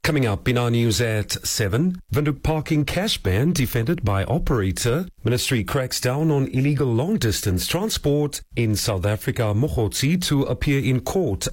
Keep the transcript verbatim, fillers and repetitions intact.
Coming up in our news at seven, Windhoek parking cash ban defended by operator. Ministry cracks down on illegal long-distance transport. In South Africa, Mogotsi to appear in court